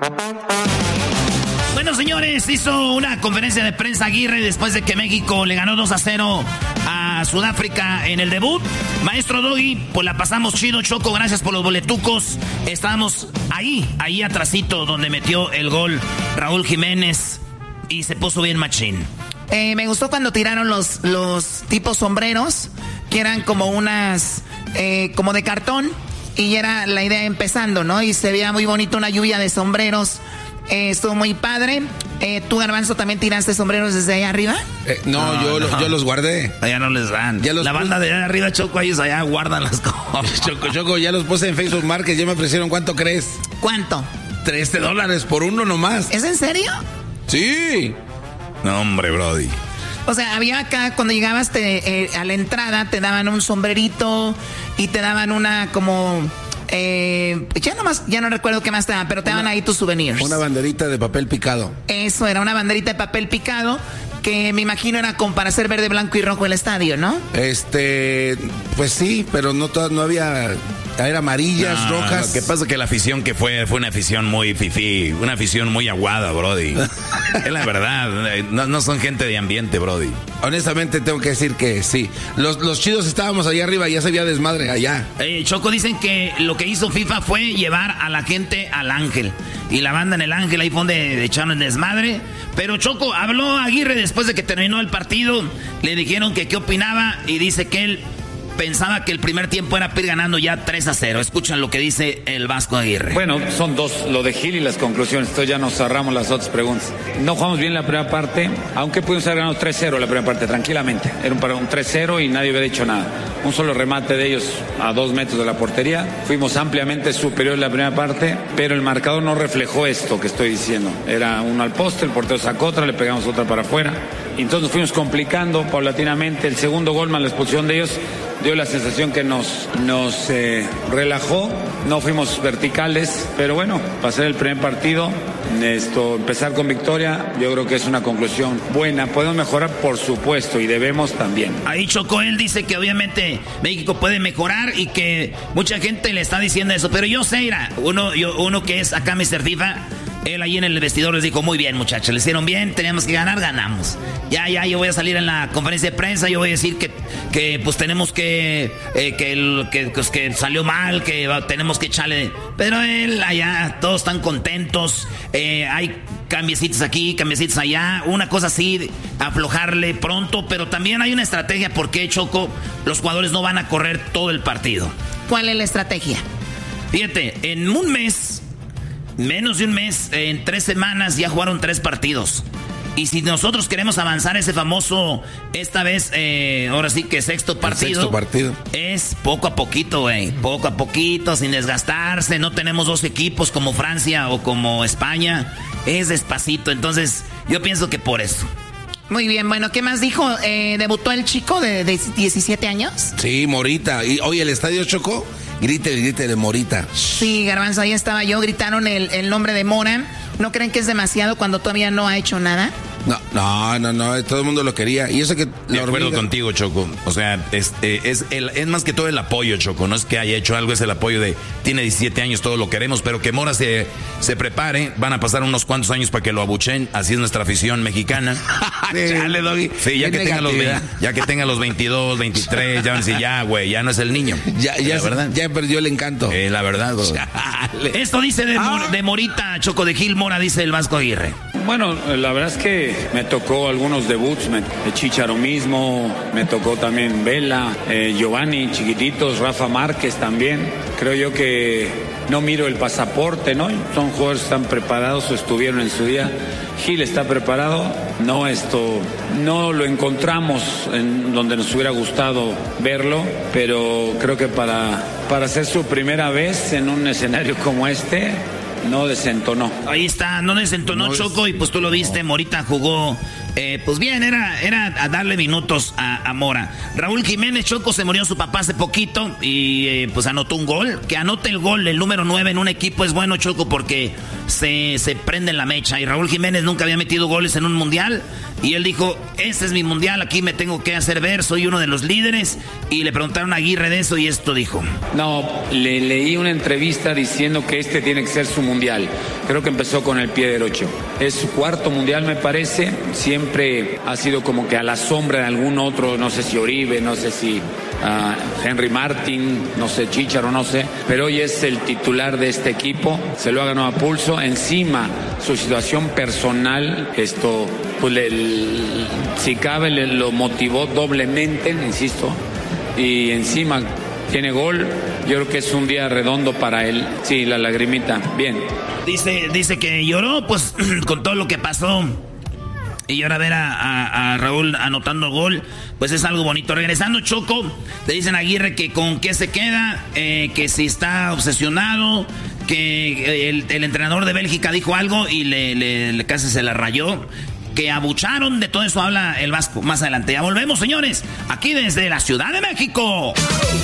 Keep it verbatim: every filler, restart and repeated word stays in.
Bueno, señores, hizo una conferencia de prensa Aguirre después de que México le ganó dos a cero a Sudáfrica en el debut. Maestro Doggy, pues la pasamos chido, Choco, gracias por los boletucos. Estábamos ahí, ahí atrasito donde metió el gol Raúl Jiménez y se puso bien machín. Eh, me gustó cuando tiraron los, los tipos sombreros, que eran como unas, eh, como de cartón, y era la idea empezando, ¿no? Y se veía muy bonito una lluvia de sombreros. Eh, estuvo muy padre. Eh, ¿Tú, Garbanzo, también tiraste sombreros desde allá arriba? Eh, no, no, yo, no. yo los guardé. Allá no les dan. Ya los la banda de allá arriba, Choco, ellos allá guardan las cosas. Choco, Choco, ya los puse en Facebook Market, ya me ofrecieron. ¿Cuánto crees? ¿Cuánto? trece dólares por uno nomás. ¿Es en serio? Sí. No, hombre, brody. O sea, había acá, cuando llegabas te, eh, a la entrada, te daban un sombrerito y te daban una como... Eh, ya nomás, ya no recuerdo qué más te daban, pero te daban ahí tus souvenirs. Una banderita de papel picado. Eso, era una banderita de papel picado que me imagino era como para hacer verde, blanco y rojo el estadio, ¿no? Este, pues sí, pero no, no había... Era amarillas, no, rojas. Lo que pasa es que la afición que fue, fue una afición muy fifí, una afición muy aguada, brody. Es la verdad, no, no son gente de ambiente, brody. Honestamente tengo que decir que sí. Los, los chidos estábamos allá arriba, ya se veía desmadre allá. Eh, Choco, dicen que lo que hizo FIFA fue llevar a la gente al Ángel. Y la banda en el Ángel ahí fue donde echaron el desmadre. Pero Choco, habló Aguirre después de que terminó el partido. Le dijeron que qué opinaba y dice que él pensaba que el primer tiempo era ir ganando ya tres a cero. Escuchan lo que dice el Vasco Aguirre. Bueno, son dos, lo de Gil y las conclusiones. Entonces ya nos cerramos las otras preguntas. No jugamos bien la primera parte, aunque pudimos haber ganado tres cero la primera parte, tranquilamente. Era un, un tres cero y nadie hubiera dicho nada. Un solo remate de ellos a dos metros de la portería. Fuimos ampliamente superiores en la primera parte, pero el marcador no reflejó esto que estoy diciendo. Era uno al poste, el portero sacó otra, le pegamos otra para afuera. Y entonces nos fuimos complicando paulatinamente. El segundo gol más la expulsión de ellos dio la sensación que nos, nos eh, relajó, no fuimos verticales, pero bueno, pasar el primer partido, esto, empezar con victoria, yo creo que es una conclusión buena. Podemos mejorar, por supuesto, y debemos también. Ahí Choco, él dice que obviamente México puede mejorar y que mucha gente le está diciendo eso, pero yo sé, Ira, uno, yo, uno que es acá mister FIFA, él ahí en el vestidor les dijo, muy bien muchachos, le hicieron bien, teníamos que ganar, ganamos. Ya, ya, yo voy a salir en la conferencia de prensa, yo voy a decir que, que pues tenemos que, eh, que, el, que, pues, que salió mal, que va, tenemos que echarle... Pero él allá, todos están contentos, eh, hay cambiecitos aquí, cambiecitos allá, una cosa así, aflojarle pronto, pero también hay una estrategia porque, Choco, los jugadores no van a correr todo el partido. ¿Cuál es la estrategia? Fíjate, en un mes... Menos de un mes, en tres semanas ya jugaron tres partidos. Y si nosotros queremos avanzar ese famoso, esta vez, eh, ahora sí que sexto partido. Sexto partido. Es poco a poquito, güey. Poco a poquito, sin desgastarse. No tenemos dos equipos como Francia o como España. Es despacito. Entonces, yo pienso que por eso. Muy bien, bueno, ¿qué más dijo? Eh, ¿Debutó el chico de, de diecisiete años? Sí, Morita. Y oye, el estadio Chocó. Grite, grite de Morita. Sí, Garbanzo, ahí estaba yo, gritaron el, el nombre de Mora. ¿No creen que es demasiado cuando todavía no ha hecho nada? No, no, no, no, todo el mundo lo quería. Y eso que... De acuerdo contigo, Choco. O sea, es, es, el, es más que todo el apoyo, Choco. No es que haya hecho algo, es el apoyo de... Tiene diecisiete años, todo lo queremos, pero que Mora se, se prepare. Van a pasar unos cuantos años para que lo abuchen. Así es nuestra afición mexicana. Sí, Chale, Doggy. Sí, ya que, tenga los, ya que tenga los veintidós, veintitrés, ya van a decir, ya, güey, ya no es el niño. Ya, ya, la verdad. Ya perdió el encanto. Eh, la verdad, güey. Esto dice de, ah. de Morita, Choco, de Gil Mora, dice el Vasco Aguirre. Bueno, la verdad es que me tocó algunos debuts, me, de Chicharo mismo, me tocó también Vela, eh, Giovanni, chiquititos, Rafa Márquez también. Creo yo que no miro el pasaporte, ¿no? Son jugadores que están preparados o estuvieron en su día. Gil está preparado, no esto, no lo encontramos en donde nos hubiera gustado verlo, pero creo que para, para hacer su primera vez en un escenario como este, no desentonó. Ahí está, no desentonó, no Choco, y pues tú lo viste, Morita jugó, eh, pues bien, era, era a darle minutos a, a Mora. Raúl Jiménez, Choco, se murió su papá hace poquito y eh, pues anotó un gol. Que anote el gol, el número nueve en un equipo es bueno, Choco, porque se, se prende la mecha. Y Raúl Jiménez nunca había metido goles en un mundial. Y él dijo, este es mi mundial, aquí me tengo que hacer ver, soy uno de los líderes. Y le preguntaron a Aguirre de eso y esto dijo. No, le leí una entrevista diciendo que este tiene que ser su mundial. Creo que empezó con el pie derecho. Es su cuarto mundial, me parece. Siempre ha sido como que a la sombra de algún otro, no sé si Oribe, no sé si uh, Henry Martin, no sé, Chicharo, no sé. Pero hoy es el titular de este equipo, se lo ha ganado a pulso. Encima, su situación personal, esto, pues le, si cabe, le, lo motivó doblemente, insisto. Y encima tiene gol. Yo creo que es un día redondo para él. Sí, la lagrimita, bien. Dice, dice que lloró, pues, con todo lo que pasó. Y ahora ver a, a, a Raúl anotando gol, pues es algo bonito. Regresando, Choco, le dicen a Aguirre que con qué se queda, eh, que si está obsesionado, que el, el entrenador de Bélgica dijo algo y le, le, le casi se la rayó. Que abucharon, de todo eso habla el Vasco más adelante. Ya volvemos, señores, aquí desde la Ciudad de México.